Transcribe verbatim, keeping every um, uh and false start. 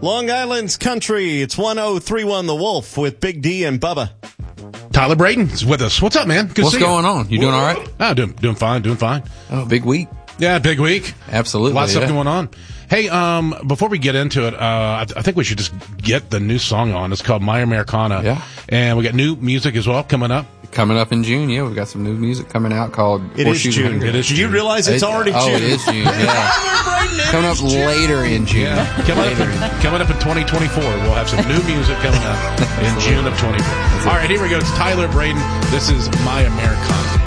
Long Island's Country. It's one oh three one The Wolf with Big D and Bubba. Tyler Braden is with us. What's up, man? Good What's to see going you. on? You doing all right? Oh, doing, doing fine, doing fine. Oh, big week. Yeah, big week. Absolutely. A lot of yeah. stuff going on. Hey, um, before we get into it, uh, I, th- I think we should just get the new song on. It's called My Americana. Yeah. And we got new music as well coming up. Coming up in June, yeah, we've got some new music coming out called It is June. It is Did you June. realize it's It- already oh, June? it is June, yeah. Coming up later in June. Yeah. Coming up, Later in, in- coming up in twenty twenty-four. We'll have some new music coming up in June of twenty-four. All right, here we go. It's Tyler Braden. This is My Americana.